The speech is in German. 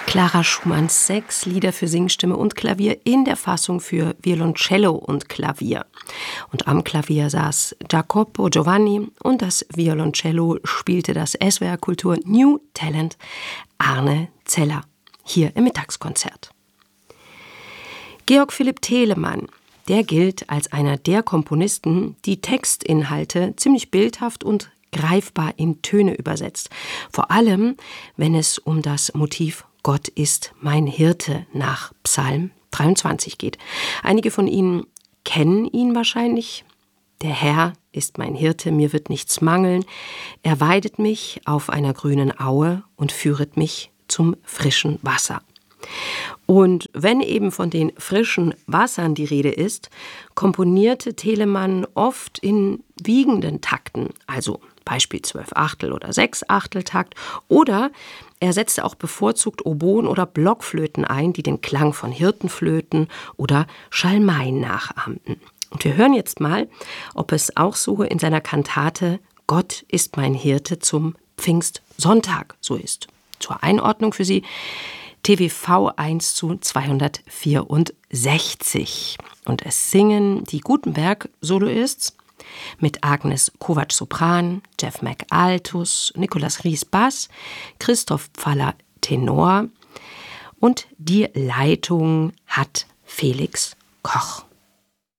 Clara Schumanns 6 Lieder für Singstimme und Klavier in der Fassung für Violoncello und Klavier. Und am Klavier saß Jacopo Giovanni und das Violoncello spielte das SWR Kultur New Talent Arne Zeller hier im Mittagskonzert. Georg Philipp Telemann, der gilt als einer der Komponisten, die Textinhalte ziemlich bildhaft und greifbar in Töne übersetzt. Vor allem, wenn es um das Motiv Gott ist mein Hirte nach Psalm 23 geht. Einige von Ihnen kennen ihn wahrscheinlich. Der Herr ist mein Hirte, mir wird nichts mangeln. Er weidet mich auf einer grünen Aue und führet mich zum frischen Wasser. Und wenn eben von den frischen Wassern die Rede ist, komponierte Telemann oft in wiegenden Takten, also Beispiel 12/8 oder 6/8 Takt, oder er setzte auch bevorzugt Oboen oder Blockflöten ein, die den Klang von Hirtenflöten oder Schalmeien nachahmten. Und wir hören jetzt mal, ob es auch so in seiner Kantate Gott ist mein Hirte zum Pfingstsonntag so ist. Zur Einordnung für Sie TWV 1:264. Und es singen die Gutenberg-Soloists mit Agnes Kovac Sopran, Jeff Mack Altus, Nicolas Ries Bass, Christoph Pfaller Tenor und die Leitung hat Felix Koch.